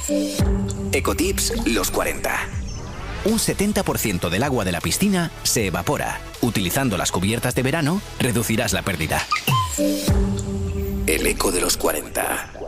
Ecotips los 40. Un 70% del agua de la piscina se evapora. Utilizando las cubiertas de verano, reducirás la pérdida. El eco de los 40.